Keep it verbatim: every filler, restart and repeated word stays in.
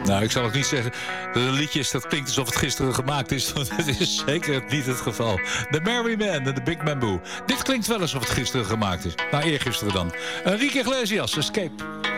Nou, ik zal het niet zeggen. De liedjes, dat klinkt alsof het gisteren gemaakt is. Want het is zeker niet het geval. The Merry Man en The Big Bamboo. Dit klinkt wel alsof het gisteren gemaakt is. Nou, eergisteren dan. Enrique Iglesias, Escape.